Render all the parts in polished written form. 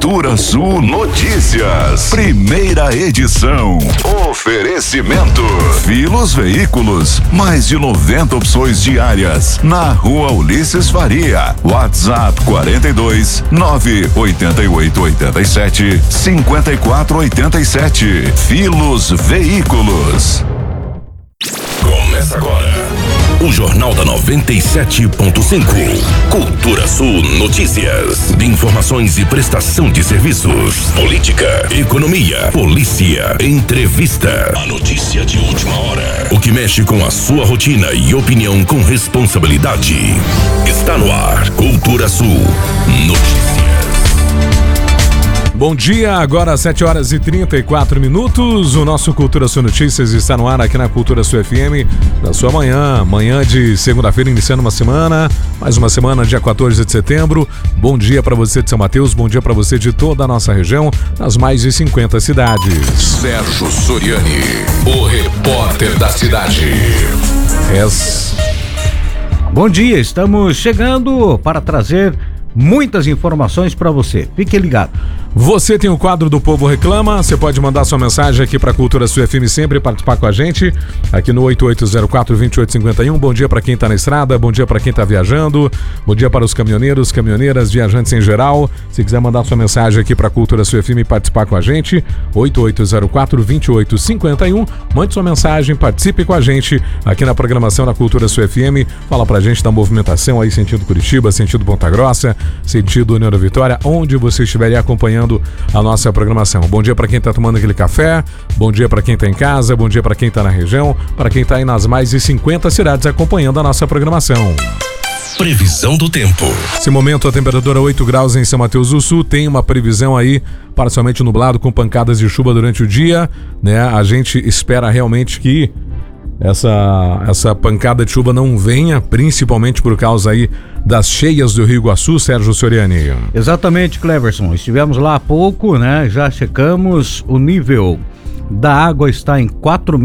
Cultura Sul Notícias, primeira edição. Oferecimento Filos Veículos, mais de 90 opções diárias, na Rua Ulisses Faria. WhatsApp 42 988 87 54 87. Filos Veículos. Começa agora o Jornal da 97.5. Cultura Sul Notícias. De informações e prestação de serviços. Política, economia, polícia, entrevista. A notícia de última hora. O que mexe com a sua rotina e opinião com responsabilidade. Está no ar. Cultura Sul Notícias. Bom dia, agora 7h34. O nosso Cultura Sul Notícias está no ar aqui na Cultura Sul FM, na sua manhã de segunda-feira, iniciando uma semana, mais uma semana, dia 14 de setembro. Bom dia para você de São Mateus, bom dia para você de toda a nossa região, nas mais de 50 cidades. Sérgio Soriani, o repórter da cidade. Bom dia, estamos chegando para trazer muitas informações para você. Fique ligado. Você tem o quadro do Povo Reclama, você pode mandar sua mensagem aqui para a Cultura Sul FM sempre, participar com a gente, aqui no 8804-2851. Bom dia para quem está na estrada, bom dia para quem está viajando, bom dia para os caminhoneiros, caminhoneiras, viajantes em geral. Se quiser mandar sua mensagem aqui para a Cultura Sul FM e participar com a gente, 8804-2851. Mande sua mensagem, participe com a gente aqui na programação da Cultura Sul FM. Fala pra gente da movimentação aí, sentido Curitiba, sentido Ponta Grossa, sentido União da Vitória, onde você estiver acompanhando a nossa programação. Bom dia para quem está tomando aquele café, bom dia para quem está em casa, bom dia para quem está na região, para quem está aí nas mais de 50 cidades acompanhando a nossa programação. Previsão do tempo. Nesse momento a temperatura 8 graus em São Mateus do Sul, tem uma previsão aí parcialmente nublado com pancadas de chuva durante o dia, né? A gente espera realmente que essa pancada de chuva não venha, principalmente por causa aí das cheias do Rio Iguaçu, Sérgio Soriani. Exatamente, Cleverson. Estivemos lá há pouco, né? Já checamos, o nível da água está em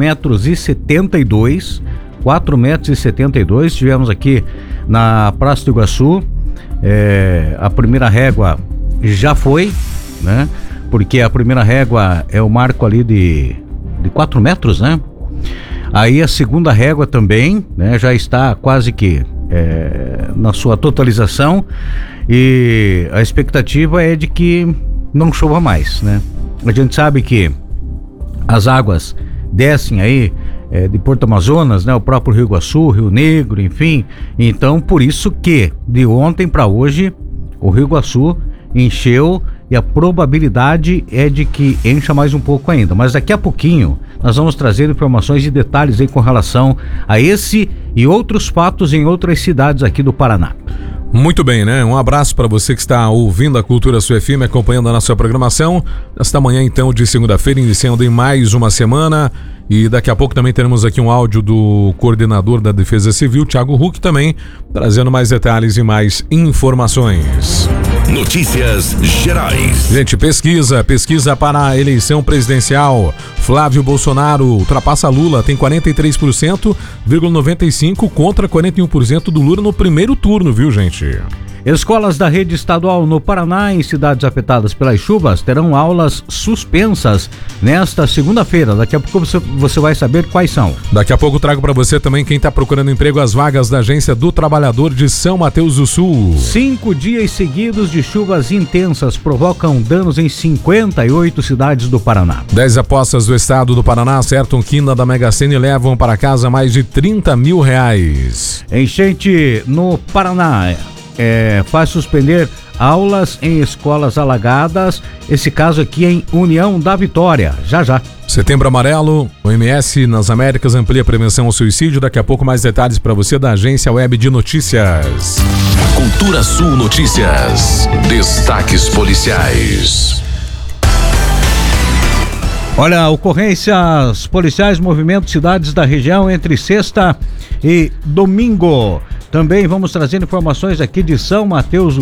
4,72 m. 4,72 m. Estivemos aqui na Praça do Iguaçu. A primeira régua já foi, né? Porque a primeira régua é o marco ali de 4 metros, né? Aí a segunda régua também, né, já está quase que na sua totalização, e a expectativa é de que não chova mais, né? A gente sabe que as águas descem aí de Porto Amazonas, né, o próprio Rio Iguaçu, Rio Negro, enfim. Então, por isso que de ontem para hoje o Rio Iguaçu encheu, e a probabilidade é de que encha mais um pouco ainda. Mas daqui a pouquinho nós vamos trazer informações e detalhes aí com relação a esse e outros fatos em outras cidades aqui do Paraná. Muito bem, né? Um abraço para você que está ouvindo a Cultura Sul FM, acompanhando a nossa programação. Esta manhã, então, de segunda-feira, iniciando em mais uma semana. E daqui a pouco também teremos aqui um áudio do coordenador da Defesa Civil, Thiago Huck, também trazendo mais detalhes e mais informações. Notícias gerais. Gente, pesquisa para a eleição presidencial. Flávio Bolsonaro ultrapassa Lula, tem 43,95% contra 41% do Lula no primeiro turno, viu, gente? Escolas da rede estadual no Paraná, em cidades afetadas pelas chuvas, terão aulas suspensas nesta segunda-feira. Daqui a pouco você vai saber quais são. Daqui a pouco trago para você também quem está procurando emprego, as vagas da Agência do Trabalhador de São Mateus do Sul. 5 dias seguidos de chuvas intensas provocam danos em 58 cidades do Paraná. 10 apostas do estado do Paraná acertam quina da Mega Sena e levam para casa mais de R$30 mil. Enchente no Paraná faz suspender aulas em escolas alagadas. Esse caso aqui em União da Vitória. Já. Setembro Amarelo, o MS nas Américas amplia a prevenção ao suicídio. Daqui a pouco mais detalhes para você da Agência Web de Notícias. Cultura Sul Notícias. Destaques policiais. Olha, ocorrências policiais movimentam cidades da região entre sexta e domingo. Também vamos trazer informações aqui de São Mateus